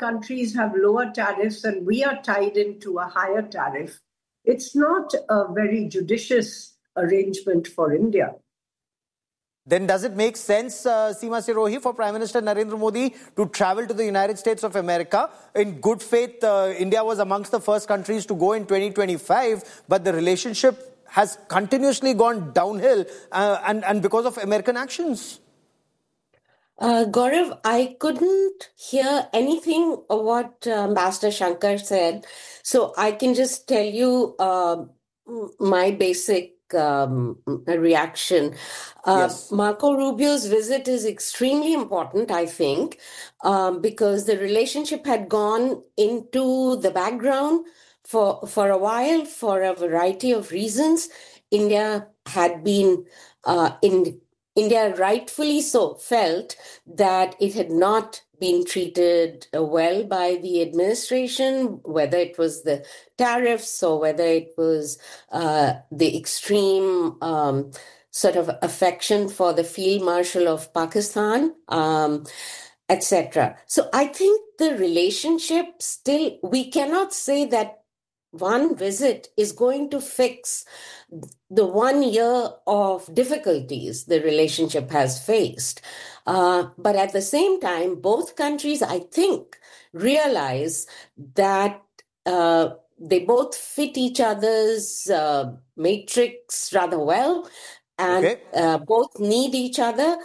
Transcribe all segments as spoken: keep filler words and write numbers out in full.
countries have lower tariffs and we are tied into a higher tariff, it's not a very judicious arrangement for India. Then does it make sense, uh, Seema Sirohi, for Prime Minister Narendra Modi to travel to the United States of America? In good faith, uh, India was amongst the first countries to go in twenty twenty-five, but the relationship has continuously gone downhill uh, and, and because of American actions. Uh, Gaurav, I couldn't hear anything of what uh, Ambassador Shankar said, so I can just tell you uh, my basic um, reaction. Uh, Yes. Marco Rubio's visit is extremely important, I think, um, because the relationship had gone into the background for, for a while for a variety of reasons. India had been uh, in India rightfully so felt that it had not been treated well by the administration, whether it was the tariffs or whether it was uh, the extreme um, sort of affection for the Field Marshal of Pakistan, um, et cetera. So I think the relationship still, we cannot say that one visit is going to fix the one year of difficulties the relationship has faced. Uh, but at the same time, both countries, I think, realize that uh, they both fit each other's uh, matrix rather well. And Okay. uh, both need each other,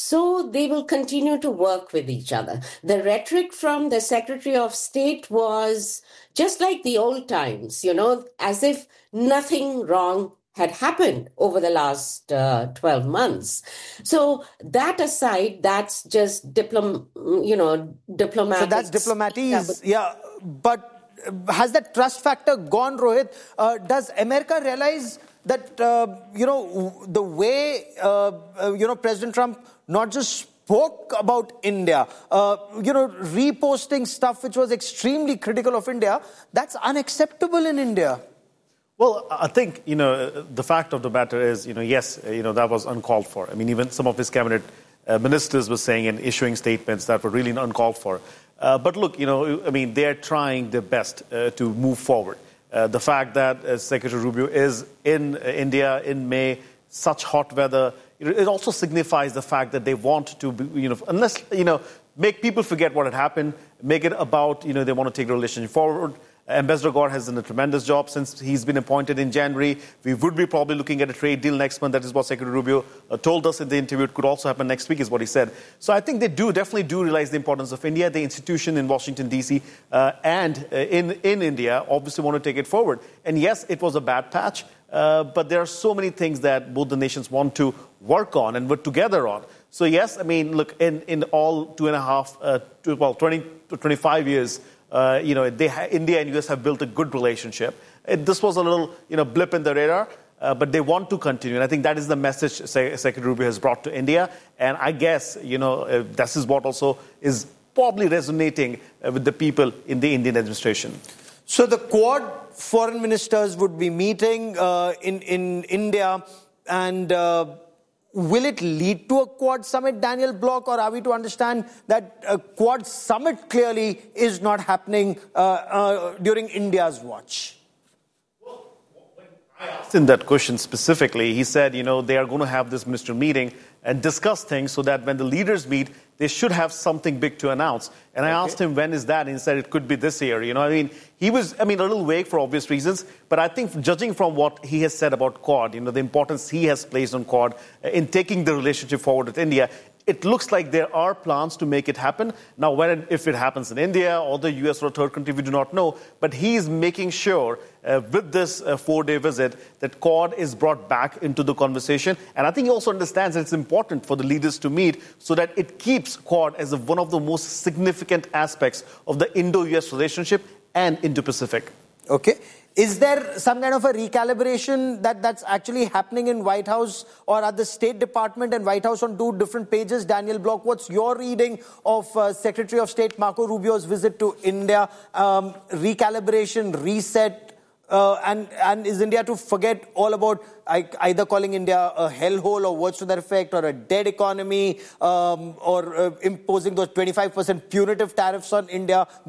so they will continue to work with each other. The rhetoric from the Secretary of State was just like the old times, you know, as if nothing wrong had happened over the last uh, twelve months. So that aside, that's just diplom, you know, diplomatic. So that's diplomatic, yeah. But has that trust factor gone, Rohit? Uh, does America realize that, uh, you know, the way, uh, uh, you know, President Trump not just spoke about India, uh, you know, reposting stuff which was extremely critical of India, that's unacceptable in India. Well, I think, you know, the fact of the matter is, you know, yes, you know, that was uncalled for. I mean, even some of his cabinet uh, ministers were saying and issuing statements that were really uncalled for. Uh, but look, you know, I mean, they're trying their best uh, to move forward. Uh, the fact that uh, Secretary Rubio is in uh, India in May, such hot weather, it also signifies the fact that they want to, be, you know, unless, you know, make people forget what had happened, make it about, you know, they want to take the relationship forward. Ambassador Gaur has done a tremendous job since he's been appointed in January. We would be probably looking at a trade deal next month. That is what Secretary Rubio uh, told us in the interview. It could also happen next week, is what he said. So I think they do definitely do realize the importance of India. The institution in Washington, D C uh, and uh, in, in India obviously want to take it forward. And yes, it was a bad patch, uh, but there are so many things that both the nations want to work on and work together on. So yes, I mean, look, in, in all two and a half, uh, two, well, twenty to twenty-five years, Uh, you know, they ha- India and U S have built a good relationship. It, this was a little, you know, blip in the radar, uh, but they want to continue. And I think that is the message Se- Secretary Rubio has brought to India. And I guess, you know, uh, this is what also is probably resonating uh, with the people in the Indian administration. So the Quad foreign ministers would be meeting uh, in, in India, and uh, will it lead to a Quad summit, Daniel Block, or are we to understand that a Quad summit clearly is not happening uh, uh, during India's watch? Well, when I asked him that question specifically, he said, you know, they are going to have this minister meeting and discuss things so that when the leaders meet, they should have something big to announce. And I okay. asked him, when is that? And he said it could be this year. You know, I mean, he was, I mean, a little vague for obvious reasons. But I think judging from what he has said about Quad, you know, the importance he has placed on Quad in taking the relationship forward with India, it looks like there are plans to make it happen. Now, when if it happens in India or the U S or a third country, we do not know. But he is making sure uh, with this uh, four-day visit that Quad is brought back into the conversation. And I think he also understands that it's important for the leaders to meet so that it keeps Quad as a, one of the most significant aspects of the Indo-U S relationship and Indo-Pacific. Okay. Is there some kind of a recalibration that, that's actually happening in White House or at the State Department and White House on two different pages? Daniel Block, what's your reading of uh, Secretary of State Marco Rubio's visit to India? Um, recalibration, reset, uh, and, and is India to forget all about either calling India a hellhole or words to that effect, or a dead economy, um, or uh, imposing those twenty-five percent punitive tariffs on India?